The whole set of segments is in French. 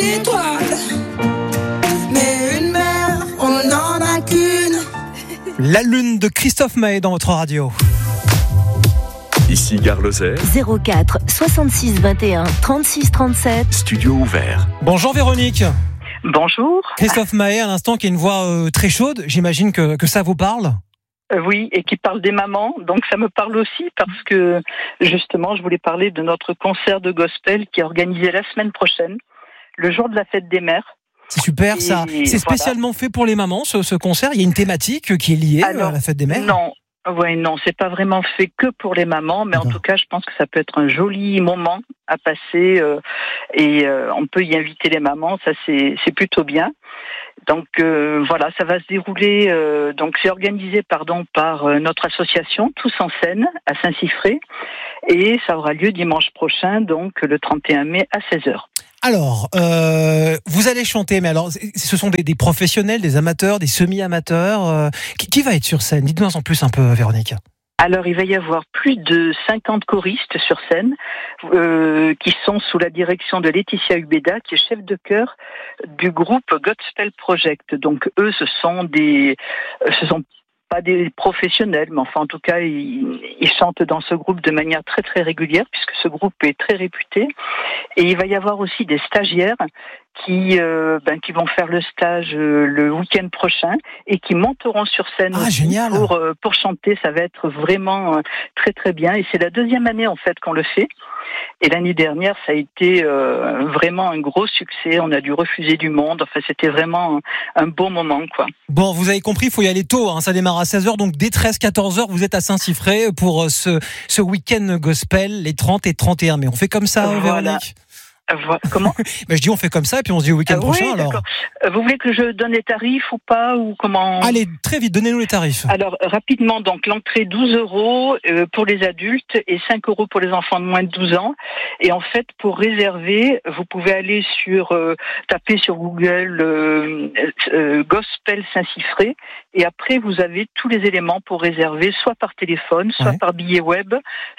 d'étoiles. Mais une mère, on n'en a qu'une. La lune de Christophe Maé dans votre radio. Ici Gare Lozère. 04 66 21 36 37. Studio ouvert. Bonjour Véronique. Bonjour. Christophe Maé à l'instant qui a une voix très chaude. J'imagine que ça vous parle. Oui, et qui parle des mamans, donc ça me parle aussi parce que justement je voulais parler de notre concert de gospel qui est organisé la semaine prochaine, le jour de la fête des mères. C'est super ça. C'est spécialement fait pour les mamans ce concert. Il y a une thématique qui est liée à la fête des mères. Non, c'est pas vraiment fait que pour les mamans, mais en tout cas je pense que ça peut être un joli moment à passer et on peut y inviter les mamans, ça c'est plutôt bien. Donc voilà, ça va se dérouler. Donc c'est organisé par notre association Tous en Scène à Saint-Siffré et ça aura lieu dimanche prochain, donc le 31 mai à 16h. Alors, vous allez chanter, mais alors ce sont des professionnels, des amateurs, des semi-amateurs. Qui va être sur scène ? Dites-nous en plus un peu, Véronique. Alors, il va y avoir plus de 50 choristes sur scène qui sont sous la direction de Laetitia Ubeda, qui est chef de chœur du groupe Gospel Project. Donc, eux, ce sont pas des professionnels, mais enfin, en tout cas, ils chantent dans ce groupe de manière très, très régulière, puisque ce groupe est très réputé. Et il va y avoir aussi des stagiaires qui vont faire le stage le week-end prochain et qui monteront sur scène pour chanter. Ça va être vraiment très très bien et c'est la deuxième année en fait qu'on le fait. Et l'année dernière, ça a été vraiment un gros succès. On a dû refuser du monde. Enfin, c'était vraiment un beau moment, quoi. Bon, vous avez compris, il faut y aller tôt. Ça démarre à 16h. Donc, dès 13-14h, vous êtes à Saint-Siffré pour ce week-end gospel, les 30 et 31 mai. On fait comme ça, Véronique ? Comment ? Je dis on fait comme ça et puis on se dit au week-end prochain. Oui, alors. D'accord. Vous voulez que je donne les tarifs ou pas ou comment ? Allez, très vite, donnez-nous les tarifs. Alors, rapidement, donc l'entrée 12 € pour les adultes et 5 € pour les enfants de moins de 12 ans. Et en fait, pour réserver, vous pouvez aller taper sur Google Gospel Saint-Siffré et après, vous avez tous les éléments pour réserver, soit par téléphone, soit par billet web,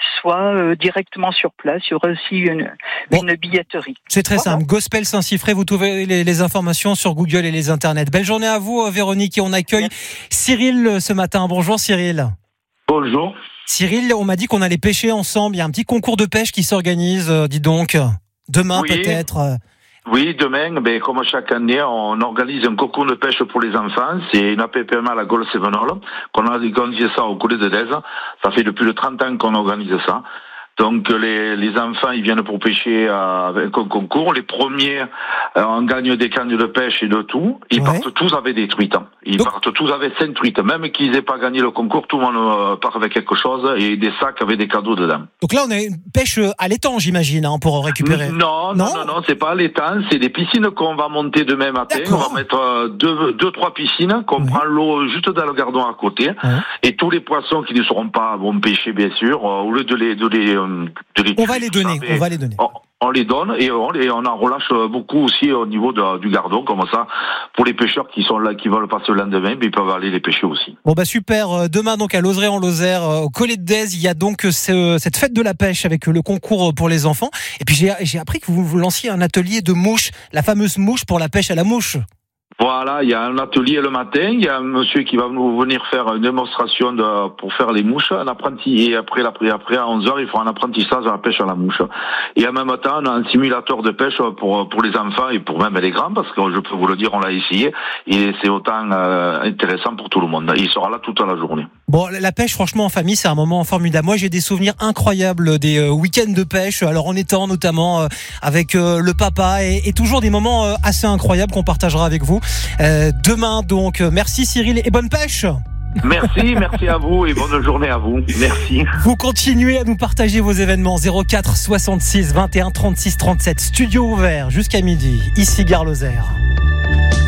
soit directement sur place. Il y aura aussi une billetterie. C'est très simple. Gospel Saint-Siffré, vous trouvez les informations sur Google et les internets. Belle journée à vous, Véronique, et on accueille Cyril ce matin. Bonjour Cyril. Bonjour. Cyril, on m'a dit qu'on allait pêcher ensemble. Il y a un petit concours de pêche qui s'organise, dis donc. Demain peut-être. Oui, demain, comme chaque année, on organise un concours de pêche pour les enfants. C'est une APPMA à la Gaule-Sévenol, qu'on a organisé ça au Coulet de Dèze. Ça fait depuis 30 ans qu'on organise ça. Donc les enfants ils viennent pour pêcher avec un concours. Les premiers on gagne des cannes de pêche et de tout. Ils partent tous avec des truites. Ils partent tous avec 5 truites. Même qu'ils n'aient pas gagné le concours, tout le monde part avec quelque chose et des sacs avec des cadeaux dedans. Donc là on a une pêche à l'étang, j'imagine, pour récupérer. Non, c'est pas à l'étang. C'est des piscines qu'on va monter demain matin. D'accord. On va mettre 2-3 piscines qu'on prend l'eau juste dans le gardon à côté. Et tous les poissons qui ne seront pas vont pêcher bien sûr. Au lieu de les on va les donner. On les donne et on en relâche beaucoup aussi au niveau du gardon, comme ça, pour les pêcheurs qui sont là, qui veulent passer le lendemain, ils peuvent aller les pêcher aussi. Bon super. Demain donc à Lozère au Collet de Dèze, il y a donc cette fête de la pêche avec le concours pour les enfants. Et puis j'ai appris que vous lanciez un atelier de mouches, la fameuse mouche pour la pêche à la mouche. Voilà, il y a un atelier le matin, il y a un monsieur qui va nous venir faire une démonstration pour faire les mouches, un apprenti, et après à 11h, il fera un apprentissage à la pêche à la mouche. Et en même temps, on a un simulateur de pêche pour les enfants et pour même les grands, parce que je peux vous le dire, on l'a essayé, et c'est autant intéressant pour tout le monde. Il sera là toute la journée. Bon, la pêche, franchement, en famille, c'est un moment formidable. Moi, j'ai des souvenirs incroyables des week-ends de pêche, alors en étant notamment avec le papa, et toujours des moments assez incroyables qu'on partagera avec vous. Demain donc, merci Cyril et bonne pêche. Merci à vous et bonne journée à vous. Merci. Vous continuez à nous partager vos événements 04 66 21 36 37. Studio ouvert jusqu'à midi, ici Gare Lozère.